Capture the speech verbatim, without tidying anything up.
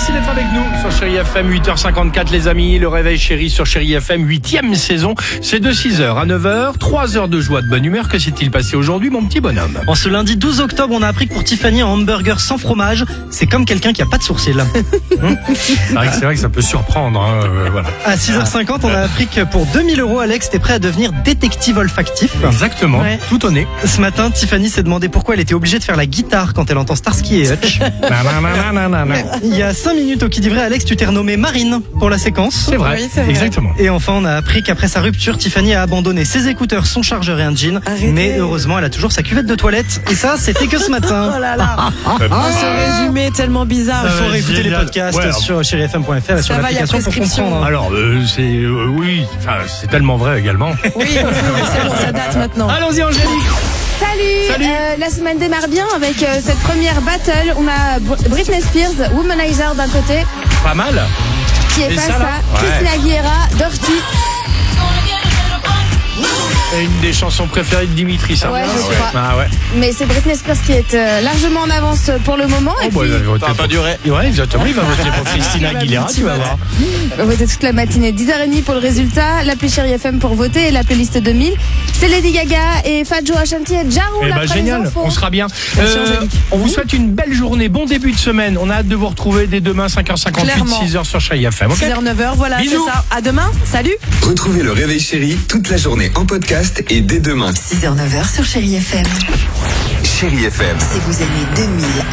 Merci d'être avec nous sur Chérie F M, huit heures cinquante-quatre les amis. Le réveil chéri sur Chérie F M, huitième saison. C'est de six heures à neuf heures. trois heures de joie, de bonne humeur. Que s'est-il passé aujourd'hui, mon petit bonhomme? En ce lundi douze octobre, on a appris que pour Tiffany, un hamburger sans fromage, c'est comme quelqu'un qui a pas de sourcils. Hum c'est, vrai que, c'est vrai que ça peut surprendre. Hein, euh, voilà. À six heures cinquante, on a appris que pour deux mille euros, Alex était prêt à devenir détective olfactif. Exactement, Ouais. tout au nez. Ce matin, Tiffany s'est demandé pourquoi elle était obligée de faire la guitare quand elle entend Starsky et Hutch. Il y a cinq minutes au qui dit vrai, Alex, tu t'es renommée Marine pour la séquence. C'est vrai, Oui, c'est vrai. exactement. Et enfin, on a appris qu'après sa rupture, Tiffany a abandonné ses écouteurs, son chargeur et un jean. Arrêtez. Mais heureusement, elle a toujours sa cuvette de toilette. Et ça, c'était que ce matin. Oh là là. Ce résumé est tellement bizarre. Il faut réécouter les génial. podcasts Ouais, sur chéri f m point f r et sur Ça va, il y a l'application pour prescription. comprendre. Alors, euh, c'est euh, oui, enfin, c'est tellement vrai également. Oui, oui, oui, c'est bon, ça date maintenant. Allons-y, Angélique. Salut, Salut. Euh, La semaine démarre bien avec euh, cette première battle. On a Br- Britney Spears, Womanizer d'un côté, Pas mal. qui est Et face ça, là à Christina Aguilera, Dirty. Et une des chansons préférées de Dimitri, ça. Ouais, je ah, crois. Ah ouais. Mais c'est Britney Spears qui est euh, largement en avance pour le moment. Et Oh, bah, puis, il va voter Ça va pas pour- durer. Ouais, exactement. Il va voter pour Christina Il va Aguilera, petit tu vas vote. voir. on va voter toute la matinée, dix heures trente pour le résultat. L'appli Chérie F M pour voter et la playlist deux mille. C'est Lady Gaga et Fadjo Ashanti et Ja Rule Eh ben, après les génial, infos. on sera bien. Merci, Euh, Angélique. on vous souhaite une belle journée, bon début de semaine. On a hâte de vous retrouver dès demain, cinq heures cinquante-huit, Clairement. six heures sur Chérie F M. ok six heures neuf heures, voilà, c'est Bisous. ça. À demain. Salut. Retrouvez le Réveil Chéri toute la journée en podcast et dès demain. six heures neuf heures sur Chéri F M. Chéri F M. Si vous aimez deux mille